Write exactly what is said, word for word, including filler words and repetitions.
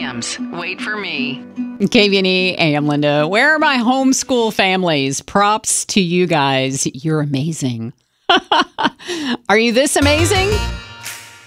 Rams. Wait for me. K V N E, I am Linda. Where are my homeschool families? Props to you guys. You're amazing. Are you this amazing?